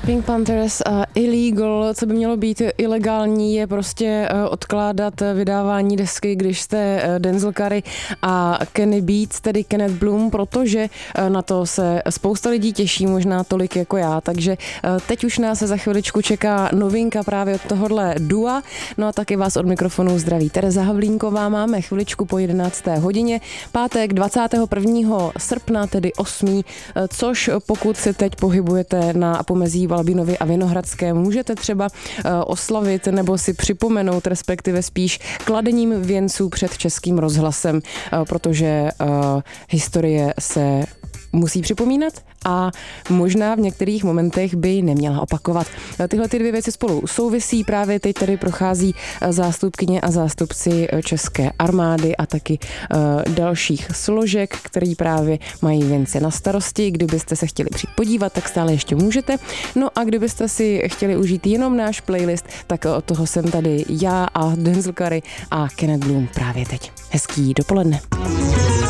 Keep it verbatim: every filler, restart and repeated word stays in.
Pink Panthers a Illegal, co by mělo být ilegální, je prostě odkládat vydávání desky, když jste Denzel Curry a Kenny Beats, tedy Kenneth Bloom, protože na to se spousta lidí těší, možná tolik jako já, takže teď už nás za chviličku čeká novinka právě od tohohle dua, no a taky vás od mikrofonu zdraví Tereza Havlínková, máme chviličku po jedenácté hodině, pátek dvacátého prvního srpna, tedy osmý, což pokud se teď pohybujete na pomezí Valbínovy a Vinohradské, můžete třeba oslavit nebo si připomenout, respektive spíš kladením věnců před Českým rozhlasem, protože historie se musí připomínat a možná v některých momentech by neměla opakovat. Tyhle ty dvě věci spolu souvisí, právě teď tady prochází zástupkyně a zástupci České armády a taky uh, dalších složek, který právě mají věnce na starosti. Kdybyste se chtěli přijít podívat, tak stále ještě můžete. No a kdybyste si chtěli užít jenom náš playlist, tak od toho jsem tady já a Denzel Curry a Kenneth Bloom právě teď. Hezký dopoledne.